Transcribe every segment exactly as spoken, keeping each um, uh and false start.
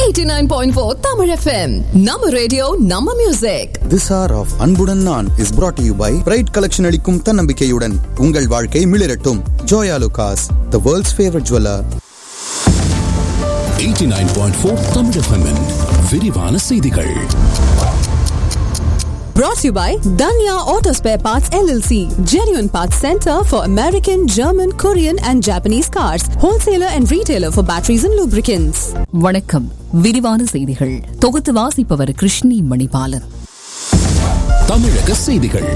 eighty-nine point four Tamil F M. Nama radio, Nama music. This hour of Anbudan Naan is brought to you by Pride Collection அளிக்கும் தன்னம்பிக்கையுடன் உங்கள் வாழ்க்கை மிளிரட்டும். Joya Lucas, the world's favorite jeweler. eighty-nine point four Tamil F M விரிவான செய்திகள். Brought to you by Danya Auto Spare Parts L L C, genuine parts center for American, German, Korean and Japanese cars, wholesaler and retailer for batteries and lubricants. வணக்கம். விரிவான செய்திகள் தொகுத்து வாசிப்பவர் கிருஷ்ணி மணிபாலன். தமிழக செய்திகள்.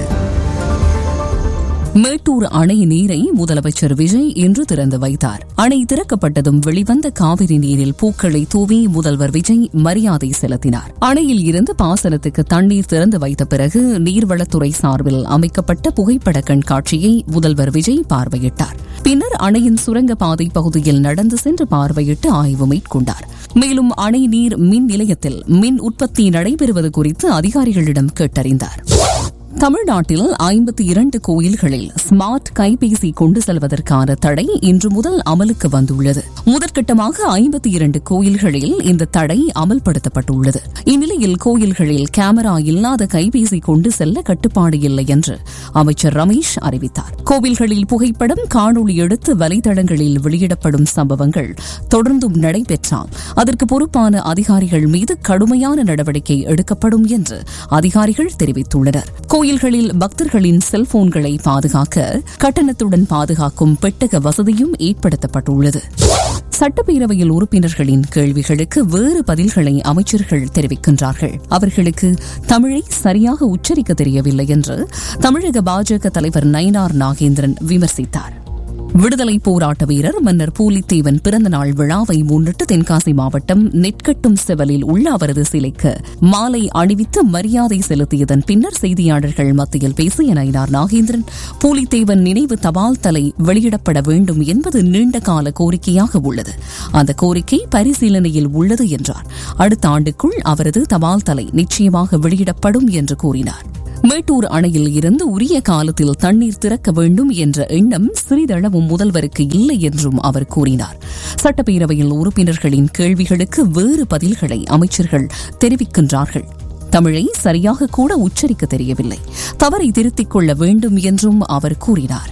மேட்டூர் அணை நீரை முதலமைச்சர் விஜய் இன்று திறந்து வைத்தார். அணை திறக்கப்பட்டதும் வெளிவந்த காவிரி நீரில் பூக்களை தூவி முதல்வர் விஜய் மரியாதை செலுத்தினார். அணையில் இருந்து பாசனத்துக்கு தண்ணீர் திறந்து வைத்த பிறகு நீர்வளத்துறை சார்பில் அமைக்கப்பட்ட புகைப்பட கண்காட்சியை முதல்வர் விஜய் பார்வையிட்டார். பின்னர் அணையின் சுரங்கப்பாதை பகுதியில் நடந்து சென்று பார்வையிட்டு ஆய்வு மேற்கொண்டார். மேலும் அணை நீர் மின் நிலையத்தில் மின் உற்பத்தி நடைபெறுவது குறித்து அதிகாரிகளிடம் கேட்டறிந்தார். தமிழ்நாட்டில் ஐம்பத்தி இரண்டு கோயில்களில் ஸ்மார்ட் கைபேசி கொண்டு செல்வதற்கான தடை இன்று முதல் அமலுக்கு வந்துள்ளது. முதற்கட்டமாக ஐம்பத்தி இரண்டு கோயில்களில் இந்த தடை அமல்படுத்தப்பட்டுள்ளது. இந்நிலையில் கோயில்களில் கேமரா இல்லாத கைபேசி கொண்டு செல்ல கட்டுப்பாடு இல்லை என்று அமைச்சர் ரமேஷ் அறிவித்தார். கோவில்களில் புகைப்படம், காணொலி எடுத்து வலைதளங்களில் வெளியிடப்படும் சம்பவங்கள் தொடர்ந்தும் நடைபெற்றால் அதற்கு பொறுப்பான அதிகாரிகள் மீது கடுமையான நடவடிக்கை எடுக்கப்படும் என்று அதிகாரிகள் தெரிவித்துள்ளனர். கோயில்களில் பக்தர்களின் செல்போன்களை பாதுகாக்க கட்டணத்துடன் பாதுகாக்கும் பெட்டக வசதியும் ஏற்படுத்தப்பட்டுள்ளது. சட்டப்பேரவையில் உறுப்பினர்களின் கேள்விகளுக்கு வேறு பதில்களை அமைச்சர்கள் தெரிவிக்கின்றார்கள். அவர்களுக்கு தமிழை சரியாக உச்சரிக்க தெரியவில்லை என்று தமிழக பாஜக தலைவர் நயினார் நாகேந்திரன் விமர்சித்தார். விடுதலை போராட்ட வீரர் மன்னர் பூலித்தேவன் பிறந்தநாள் விழாவை முன்னிட்டு தென்காசி மாவட்டம் நெற்கட்டும் செவலில் உள்ள அவரது சிலைக்கு மாலை அணிவித்து மரியாதை செலுத்தியதன் பின்னர் செய்தியாளர்கள் மத்தியில் பேசிய நயினார் நாகேந்திரன், பூலித்தேவன் நினைவு தபால் தலை வெளியிடப்பட வேண்டும் என்பது நீண்டகால கோரிக்கையாக உள்ளது. அந்த கோரிக்கை பரிசீலனையில் உள்ளது என்றார். அடுத்த ஆண்டுக்குள் அவரது தபால் தலை நிச்சயமாக வெளியிடப்படும் என்று கூறினார். மேட்டூர் அணையில் இருந்து உரிய காலத்தில் தண்ணீர் திறக்க வேண்டும் என்ற எண்ணம் சிறிதளவும் முதல்வருக்கு இல்லை என்றும் அவர் கூறினார். சட்டப்பேரவையில் உறுப்பினர்களின் கேள்விகளுக்கு வேறு பதில்களை அமைச்சர்கள் தெரிவிக்கின்றார்கள். தமிழை சரியாக கூட உச்சரிக்க தெரியவில்லை, தவறை திருத்திக் கொள்ள வேண்டும் என்றும் அவர் கூறினார்.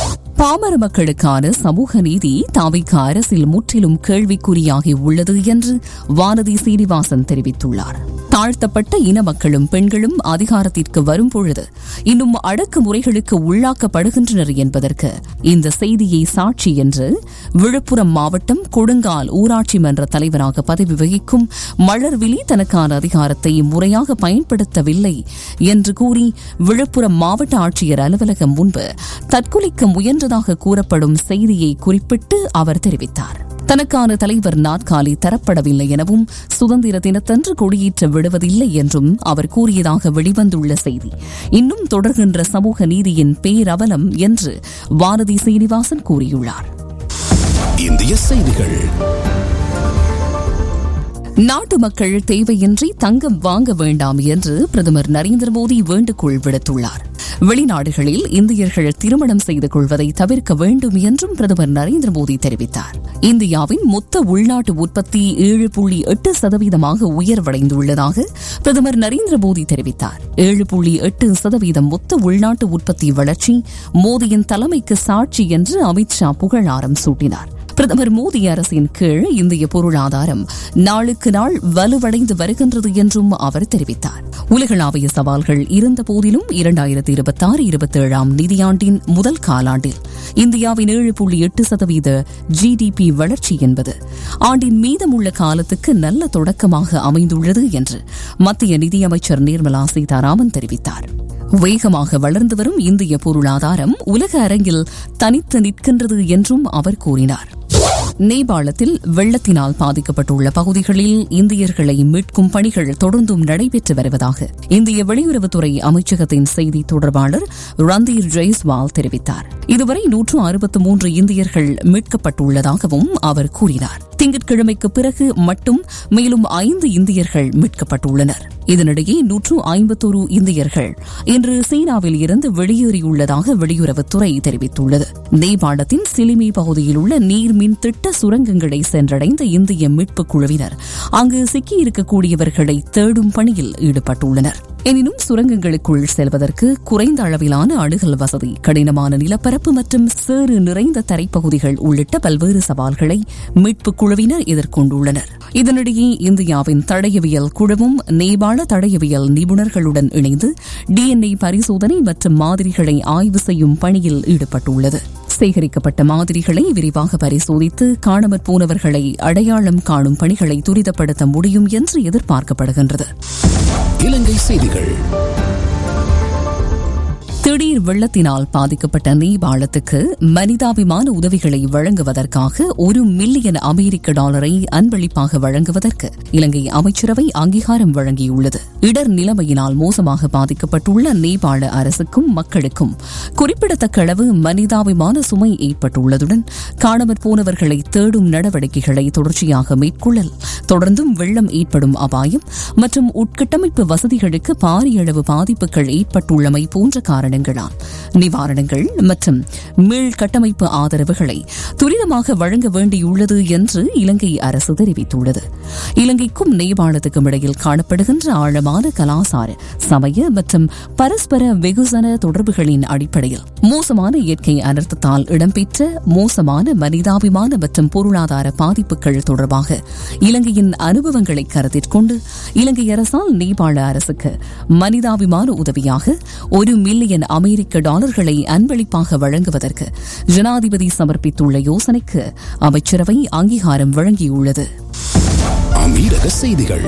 பாமர மக்களுக்கான சமூக நீதி தாவிக அரசில் முற்றிலும் கேள்விக்குறியாகி உள்ளது என்று வானதி சீனிவாசன் தெரிவித்துள்ளார். தாழ்த்தப்பட்ட இன மக்களும் பெண்களும் அதிகாரத்திற்கு வரும்பொழுது இன்னும் அடக்குமுறைகளுக்கு உள்ளாக்கப்படுகின்றனர் என்பதற்கு இந்த செய்தியை சாட்சி என்று விழுப்புரம் மாவட்டம் கொடுங்கால் ஊராட்சி மன்ற தலைவராக பதவி வகிக்கும் மலர்விழி தனக்கான அதிகாரத்தை முறையாக பயன்படுத்தவில்லை என்று கூறி விழுப்புரம் மாவட்ட ஆட்சியர் அலுவலகம் முன்பு தற்கொலைக்கு முயன்றதாக கூறப்படும் செய்தியை குறிப்பிட்டு அவர் தெரிவித்தார். தனக்கான தலைவர் நாற்காலி தரப்படவில்லை எனவும் சுதந்திர தினத்தன்று கொடியேற்ற விடுவதில்லை என்றும் அவர் கூறியதாக வெளிவந்துள்ள செய்தி இன்னும் தொடர்கின்ற சமூக நீதியின் பேரவலம் என்று வானதி சீனிவாசன் கூறியுள்ளார். இந்திய செய்திகள். நாட்டு மக்கள் தேவையின்றி தங்கம் வாங்க வேண்டாம் என்று பிரதமர் நரேந்திர மோடி வேண்டுகோள் விடுத்துள்ளார். வெளிநாடுகளில் இந்தியர்கள் திருமணம் செய்து கொள்வதை தவிர்க்க வேண்டும் என்றும் பிரதமர் நரேந்திர மோடி தெரிவித்தார். இந்தியாவின் மொத்த உள்நாட்டு உற்பத்தி ஏழு புள்ளி எட்டு சதவீதமாக உயர்வடைந்துள்ளதாக பிரதமர் நரேந்திர மோடி தெரிவித்தார். ஏழு புள்ளி எட்டு சதவீதம் மொத்த உள்நாட்டு உற்பத்தி வளர்ச்சி மோடியின் தலைமைக்கு சாட்சி என்று அமித் ஷா புகழாரம் சூட்டினார். பிரதமர் மோடி அரசின் கீழ் இந்திய பொருளாதாரம் நாளுக்கு நாள் வலுவடைந்து வருகின்றது என்றும் அவர் தெரிவித்தார். உலகளாவிய சவால்கள் இருந்த போதிலும் இரண்டாயிரத்தி இருபத்தி ஆறு இருபத்தி ஏழாம் நிதியாண்டின் முதல் காலாண்டில் இந்தியாவின் ஏழு புள்ளி எட்டு சதவீத ஜிடிபி வளர்ச்சி என்பது ஆண்டின் மீதமுள்ள காலத்துக்கு நல்ல தொடக்கமாக அமைந்துள்ளது என்று மத்திய நிதியமைச்சர் நிர்மலா சீதாராமன் தெரிவித்தார். வேகமாக வளர்ந்து வரும் இந்திய பொருளாதாரம் உலக அரங்கில் தனித்து நிற்கின்றது என்றும் அவர் கூறினார். நேபாளத்தில் வெள்ளத்தினால் பாதிக்கப்பட்டுள்ள பகுதிகளில் இந்தியர்களை மீட்கும் பணிகள் தொடர்ந்தும் நடைபெற்று வருவதாக இந்திய வெளியுறவுத்துறை அமைச்சகத்தின் செய்தி தொடர்பாளர் ரந்தீர் ஜெய்ஸ்வால் தெரிவித்தார். இதுவரை நூற்று அறுபத்து மூன்று இந்தியர்கள் மீட்கப்பட்டுள்ளதாகவும் அவர் கூறினார். திங்கட்கிழமைக்கு பிறகு மட்டும் மேலும் ஐந்து இந்தியர்கள் மீட்கப்பட்டுள்ளனர். இதனிடையே நூற்று ஐம்பத்தோரு இந்தியர்கள் இன்று சீனாவில் இருந்து வெளியேறியுள்ளதாக வெளியுறவுத்துறை தெரிவித்துள்ளது. நேபாளத்தின் சிலிமி பகுதியில் உள்ள நீர்மின் திட்ட சுரங்கங்களை சென்றடைந்த இந்திய மீட்புக் குழுவினர் அங்கு சிக்கியிருக்கக்கூடியவர்களை தேடும் பணியில் ஈடுபட்டுள்ளனர். எனினும் சுரங்கங்களுக்குள் செல்வதற்கு குறைந்த அளவிலான அணுகல் வசதி, கடினமான நிலப்பரப்பு மற்றும் சேறு நிறைந்த தரைப்பகுதிகள் உள்ளிட்ட பல்வேறு சவால்களை மீட்புக் குழுவினர் எதிர்கொண்டுள்ளனர். இதனிடையே இந்தியாவின் தடயவியல் குழுவும் நேபாள தடயவியல் நிபுணர்களுடன் இணைந்து டிஎன்ஏ பரிசோதனை மற்றும் மாதிரிகளை ஆய்வு செய்யும் பணியில் ஈடுபட்டுள்ளது. சேகரிக்கப்பட்ட மாதிரிகளை விரிவாக பரிசோதித்து காணாமற் போனவர்களை அடையாளம் காணும் பணிகளை துரிதப்படுத்த முடியும் என்று எதிர்பார்க்கப்படுகின்றது. இலங்கை செய்திகள். திடீர் வெள்ளத்தினால் பாதிக்கப்பட்ட நேபாளத்துக்கு மனிதாபிமான உதவிகளை வழங்குவதற்காக ஒரு மில்லியன் அமெரிக்க டாலரை அன்பளிப்பாக வழங்குவதற்கு இலங்கை அமைச்சரவை அங்கீகாரம் வழங்கியுள்ளது. இடர் நிலைமையினால் மோசமாக பாதிக்கப்பட்டுள்ள நேபாள அரசுக்கும் மக்களுக்கும் குறிப்பிடத்தக்க அளவு மனிதாபிமான சுமை ஏற்பட்டுள்ளதுடன் காணாமற் போனவர்களை தேடும் நடவடிக்கைகளை தொடர்ச்சியாக மேற்கொள்ளல், தொடர்ந்தும் வெள்ளம் ஏற்படும் அபாயம் மற்றும் உட்கட்டமைப்பு வசதிகளுக்கு பாரிய அளவு பாதிப்புகள் ஏற்பட்டுள்ளமை போன்ற காரணங்கள் நிவாரணங்கள் மற்றும் மீள் கட்டமைப்பு ஆதரவுகளை துரிதமாக வழங்க வேண்டியுள்ளது என்று இலங்கை அரசு தெரிவித்துள்ளது. இலங்கைக்கும் நேபாளத்துக்கும் இடையில் காணப்படுகின்ற ஆழமான கலாசார, சமய மற்றும் பரஸ்பர வெகுசன தொடர்புகளின் அடிப்படையில் மோசமான இயற்கை அனர்த்தத்தால் இடம்பெற்ற மோசமான மனிதாபிமான மற்றும் பொருளாதார பாதிப்புகள் தொடர்பாக இலங்கையின் அனுபவங்களை கருத்தில் கொண்டு இலங்கை அரசால் நேபாள அரசுக்கு மனிதாபிமான உதவியாக ஒரு மில்லியன் அமெரிக்க டாலர்களை அன்பளிப்பாக வழங்குவதற்கு ஜனாதிபதி சமர்ப்பித்துள்ள யோசனைக்கு அமைச்சரவை அங்கீகாரம் வழங்கியுள்ளது. அமீரக செய்திகள்.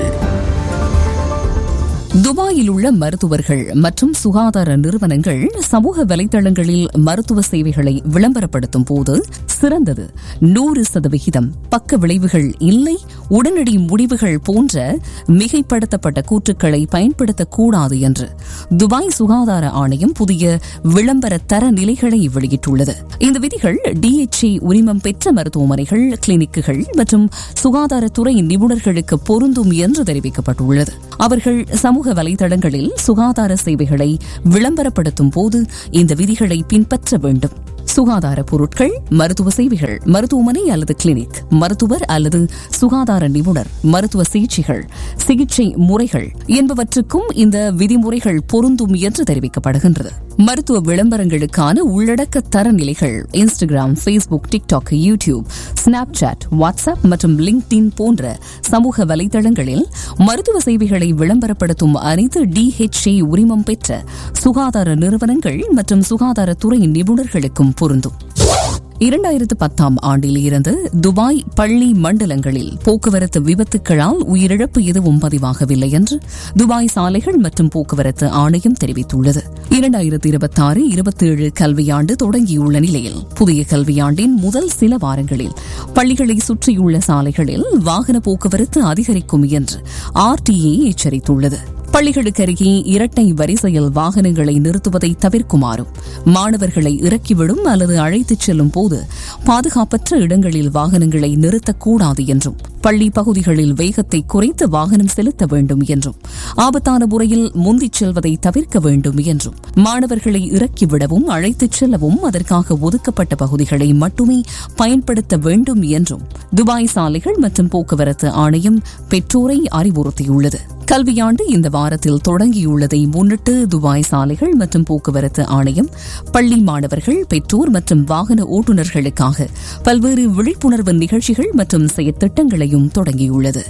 துபாயில் உள்ள மருத்துவர்கள் மற்றும் சுகாதார நிறுவனங்கள் சமூக வலைதளங்களில் மருத்துவ சேவைகளை விளம்பரப்படுத்தும் போது சிறந்தது, நூறு சதவிகிதம் பக்க விளைவுகள் இல்லை, உடனடி முடிவுகள் போன்ற மிகைப்படுத்தப்பட்ட கூற்றுக்களை பயன்படுத்தக்கூடாது என்று துபாய் சுகாதார ஆணையம் புதிய விளம்பர தர நிலைகளை வெளியிட்டுள்ளது. இந்த விதிகள் டிஎச்ஏ உரிமம் பெற்ற மருத்துவமனைகள், கிளினிக்குகள் மற்றும் சுகாதாரத்துறை நிபுணர்களுக்கு பொருந்தும் என்று தெரிவிக்கப்பட்டுள்ளது. அவர்கள் சமூக வலைதளங்களில் சுகாதார சேவைகளை விளம்பரப்படுத்தும் போது இந்த விதிகளை பின்பற்ற வேண்டும். சுகாதார பொருட்கள், மருத்துவ சேவைகள், மருத்துவமனை அல்லது கிளினிக், மருத்துவர் அல்லது சுகாதார நிபுணர், மருத்துவ சிகிச்சைகள், சிகிச்சை முறைகள் என்பவற்றுக்கும் இந்த விதிமுறைகள் பொருந்தும் என்று தெரிவிக்கப்படுகின்றது. மருத்துவ விளம்பரங்களுக்கான உள்ளடக்க தரநிலைகள் Instagram, Facebook, TikTok, YouTube, Snapchat, WhatsApp மற்றும் லிங்க்டின் போன்ற சமூக வலைதளங்களில் மருத்துவ சேவைகளை விளம்பரப்படுத்தும் அனைத்து டிஹெச்ஏ உரிமம் பெற்ற சுகாதார நிறுவனங்கள் மற்றும் சுகாதாரத்துறை நிபுணர்களுக்கும் பொருந்தும். இரண்டாயிரத்து பத்தாம் ஆண்டில் இருந்து துபாய் பள்ளி மண்டலங்களில் போக்குவரத்து விபத்துக்களால் உயிரிழப்பு எதுவும் பதிவாகவில்லை என்று துபாய் சாலைகள் மற்றும் போக்குவரத்து ஆணையம் தெரிவித்துள்ளது. இரண்டாயிரத்து இருபத்தி ஆறு இருபத்தி ஏழு கல்வியாண்டு தொடங்கியுள்ள நிலையில் புதிய கல்வியாண்டின் முதல் சில வாரங்களில் பள்ளிகளை சுற்றியுள்ள சாலைகளில் வாகன போக்குவரத்து அதிகரிக்கும் என்று ஆர்டிஏ எச்சரித்துள்ளது. பள்ளிகளுக்கு அருகே இரட்டை வரிசையில் வாகனங்களை நிறுத்துவதை தவிர்க்குமாறும், மாணவர்களை இறக்கிவிடும் அல்லது அழைத்துச் செல்லும் போது பாதுகாப்பற்ற இடங்களில் வாகனங்களை நிறுத்தக்கூடாது என்றும், பள்ளி பகுதிகளில் வேகத்தை குறைத்து வாகனம் செலுத்த வேண்டும் என்றும், ஆபத்தான முறையில் முந்திச் செல்வதை தவிர்க்க வேண்டும் என்றும், மாணவர்களை இறக்கிவிடவும் அழைத்துச் செல்லவும் அதற்காக ஒதுக்கப்பட்ட பகுதிகளை மட்டுமே பயன்படுத்த வேண்டும் என்றும் துபாய் சாலைகள் மற்றும் போக்குவரத்து ஆணையம் பெற்றோரை அறிவுறுத்தியுள்ளது. கல்வியாண்டு இந்த வாரத்தில் தொடங்கியுள்ளதை முன்னிட்டு துபாய் சாலைகள் மற்றும் போக்குவரத்து ஆணையம் பள்ளி மாணவர்கள், பெற்றோர் மற்றும் வாகன ஓட்டுநர்களுக்காக பல்வேறு விழிப்புணர்வு நிகழ்ச்சிகள் மற்றும் செயற்திட்டங்களையும் தொடங்கியுள்ளது.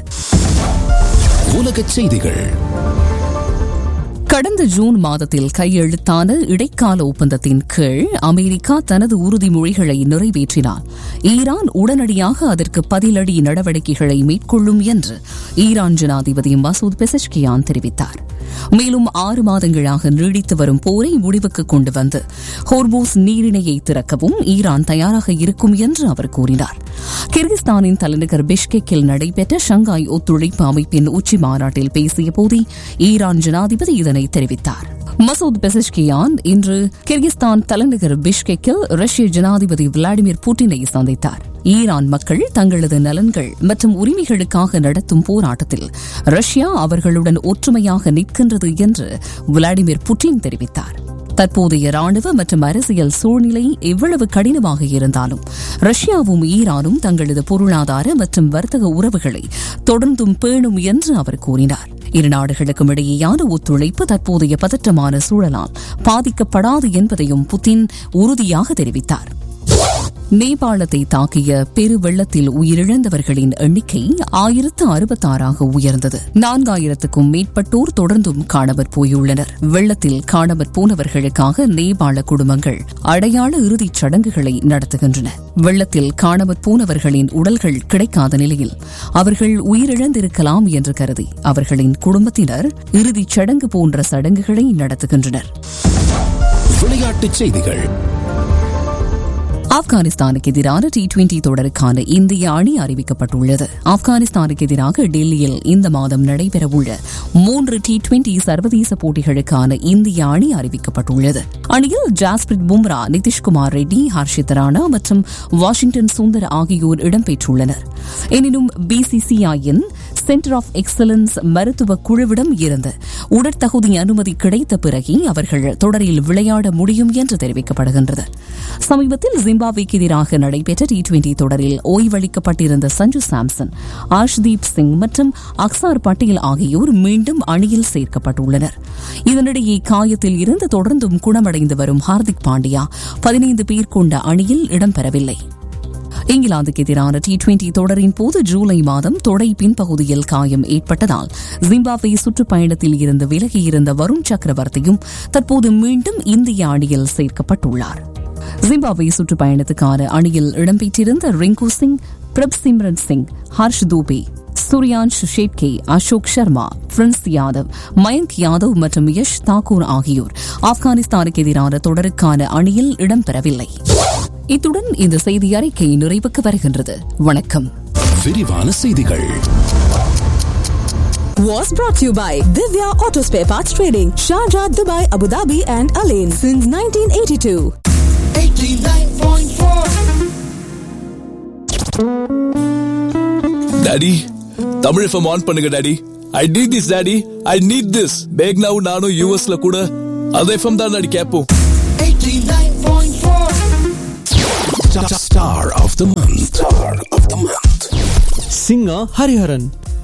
உலகச் செய்திகள். கடந்த ஜூன் மாதத்தில் கையெழுத்தான இடைக்கால ஒப்பந்தத்தின் கீழ் அமெரிக்கா தனது உறுதிமொழிகளை நிறைவேற்றினால் ஈரான் உடனடியாக அதற்கு பதிலடி நடவடிக்கைகளை மேற்கொள்ளும் என்று ஈரான் ஜனாதிபதி மசூத் பெசஷ்கியான் தெரிவித்தார். மேலும் ஆறு மாதங்களாக நீடித்து வரும் போரை முடிவுக்கு கொண்டு வந்து ஹோர்மூஸ் நீரிணையை திறக்கவும் ஈரான் தயாராக இருக்கும் என்று அவர் கூறினார். கிர்கிஸ்தானின் தலைநகர் பிஷ்கெக்கில் நடைபெற்ற ஷங்காய் ஒத்துழைப்பு அமைப்பின் உச்சி மாநாட்டில் பேசிய போதே ஈரான் ஜனாதிபதி இதனை இதனை தெரிவித்தார். மசூத் பெசஷ்கியான் இன்று கிர்கிஸ்தான் தலைநகர் பிஷ்கெக்கில் ரஷ்ய ஜனாதிபதி விளாடிமிர் புட்டினை சந்தித்தார். ஈரான் மக்கள் தங்களது நலன்கள் மற்றும் உரிமைகளுக்காக நடத்தும் போராட்டத்தில் ரஷ்யா அவர்களுடன் ஒற்றுமையாக நிற்கின்றது என்று விளாடிமிர் புட்டின் தெரிவித்தார். தற்போதைய ராணுவ மற்றும் அரசியல் சூழ்நிலை எவ்வளவு கடினமாக இருந்தாலும் ரஷ்யாவும் ஈரானும் தங்களது பொருளாதார மற்றும் வர்த்தக உறவுகளை தொடர்ந்தும் பேணும் என்று அவர் கூறினார். இரு நாடுகளுக்கும் இடையேயான ஒத்துழைப்பு தற்போதைய பதற்றமான சூழலால் பாதிக்கப்படாது என்பதையும் புட்டின் உறுதியாக தெரிவித்தார். நேபாளத்தை தாக்கிய பெரு வெள்ளத்தில் உயிரிழந்தவர்களின் எண்ணிக்கை ஆயிரத்து அறுபத்தாறாக உயர்ந்தது. நான்காயிரத்துக்கும் மேற்பட்டோர் தொடர்ந்தும் காணாமற் போயுள்ளனர். வெள்ளத்தில் காணாமற் போனவர்களுக்காக நேபாள குடும்பங்கள் அடையாள இறுதிச் சடங்குகளை நடத்துகின்றன. வெள்ளத்தில் காணாமற் போனவர்களின் உடல்கள் கிடைக்காத நிலையில் அவர்கள் உயிரிழந்திருக்கலாம் என்று கருதி அவர்களின் குடும்பத்தினர் இறுதிச் சடங்கு போன்ற சடங்குகளை நடத்துகின்றனர். விளையாட்டுச் செய்திகள். ஆப்கானிஸ்தானுக்கு எதிரான டி டுவெண்டி தொடருக்கான இந்திய அணி அறிவிக்கப்பட்டுள்ளது. ஆப்கானிஸ்தானுக்கு எதிராக டெல்லியில் இந்த மாதம் நடைபெறவுள்ள மூன்று டி டுவெண்டி சர்வதேச போட்டிகளுக்கான இந்திய அணி அறிவிக்கப்பட்டுள்ளது. அணியில் ஜாஸ்பிரிட் பும்ரா, நிதிஷ்குமார் ரெட்டி, ஹர்ஷித் ராணா மற்றும் வாஷிங்டன் சுந்தர் ஆகியோர் இடம்பெற்றுள்ளனர். எனினும் பிசிசிஐயின் சென்டர் ஆஃப் எக்ஸலன்ஸ் மருத்துவ குழுவிடம் இருந்து உடற்தகுதி அனுமதி கிடைத்த பிறகே அவர்கள் தொடரில் விளையாட முடியும் என்று தெரிவிக்கப்படுகின்றது. சமீபத்தில் ஜிம்பாப்வேக்கு எதிராக நடைபெற்ற டி டுவெண்டி தொடரில் ஓய்வளிக்கப்பட்டிருந்த சஞ்சு சாம்சன், ஆஷ்தீப் சிங் மற்றும் அக்சார் பட்டேல் ஆகியோர் மீண்டும் அணியில் சேர்க்கப்பட்டுள்ளனர். இதனிடையே காயத்தில் இருந்து தொடர்ந்தும் குணமடைந்து வரும் ஹார்திக் பாண்டியா பதினைந்து பேர் கொண்ட அணியில் இடம்பெறவில்லை. இங்கிலாந்துக்கு எதிரான டி டுவெண்டி தொடரின் போது ஜூலை மாதம் தொடை பின்பகுதியில் காயம் ஏற்பட்டதால் ஜிம்பாப்வே சுற்றுப்பயணத்தில் இருந்து விலகியிருந்த வருண் சக்கரவர்த்தியும் தற்போது மீண்டும் இந்திய அணியில் சேர்க்கப்பட்டுள்ளார். ஜிம்பாப்வே சுற்றுப்பயணத்துக்கான அணியில் இடம்பெற்றிருந்த ரிங்கு சிங், பிரப்சிம்ரன் சிங், ஹர்ஷ் தூபே, சூர்யான்ஷ் ஷேட்கே, அசோக் சர்மா, பிரின்ஸ் யாதவ், மயங்க் யாதவ் மற்றும் யஷ் தாக்கூர் ஆகியோர் ஆப்கானிஸ்தானுக்கு எதிரான தொடருக்கான அணியில் இடம்பெறவில்லை. இத்துடன் இந்த செய்தி அறிக்கை நிறைவுக்கு வருகின்றது. வணக்கம். விரிவான செய்திகள். Was brought to you by Divya Auto Spare Parts Trading, Sharjah, Dubai, Abu Dhabi and Alain since nineteen eighty-two. eighty-nine point four. Daddy, Tamil F M on பண்ணுங்க Daddy. I need this Daddy. I need this. Beg now நானும் U S ல கூட அதே F M தான் Daddy கேப்போம். eighty-nine point four. Star of the month. Star of the month. Singer Hariharan.